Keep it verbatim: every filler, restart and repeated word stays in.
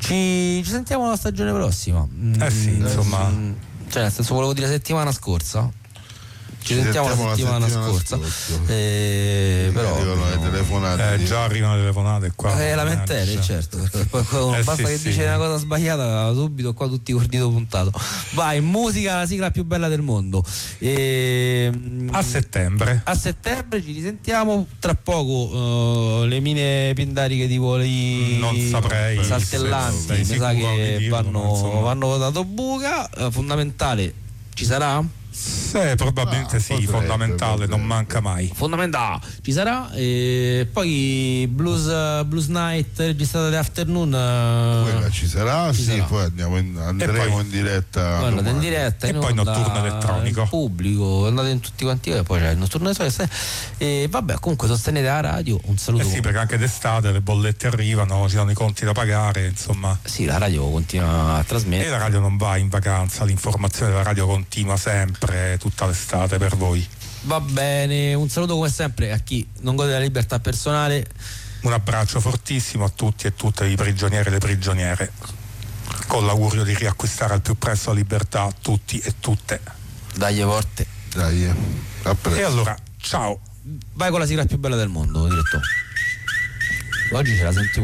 Ci, ci sentiamo la stagione prossima. Eh sì, mm, insomma. mm, cioè, nel senso, volevo dire settimana scorsa. Ci, Ci sentiamo, sentiamo la settimana, la settimana scorsa. scorsa. Eh, però arrivano le telefonate. Eh, di- già arrivano le telefonate qua. Eh, lamentele, Mannaggia. certo, perché poi uno Eh, basta sì, che sì. dice una cosa sbagliata, subito qua tutti col dito puntato. Vai, musica, la sigla più bella del mondo. E, A settembre. a settembre ci risentiamo. Tra poco uh, le mine pindariche di voli Non saprei. saltellanti, Sei mi sa sicuro di che dirlo, vanno, ma insomma. vanno votato buca. Uh, fondamentale ci sarà? Sì, probabilmente Ah, sì, potrebbe, fondamentale, potrebbe. non manca mai. Fondamentale ci sarà. E poi Blues, Blues Night registrata da Afternoon. uh, Quella ci sarà, ci sì, sarà. poi andiamo in- andremo poi- in diretta. Poi andate in domani. diretta E in poi onda, notturno elettronico. in pubblico, andate in tutti quanti e poi c'è il notturno elettronico. E vabbè, comunque sostenete la radio, un saluto. Eh sì, perché anche d'estate le bollette arrivano, ci sono i conti da pagare, insomma. Sì, la radio continua a E trasmettere. la radio non va in vacanza, l'informazione della radio continua sempre, tutta l'estate per voi. Va bene, un saluto come sempre a chi non gode della libertà personale. Un abbraccio fortissimo a tutti e tutte i prigionieri e le prigioniere, con l'augurio di riacquistare al più presto la libertà a tutti e tutte. Dagli forte. Dai, eh. a presto. E allora, ciao. Vai con la sigla più bella del mondo, direttore. Oggi ce la sentiamo.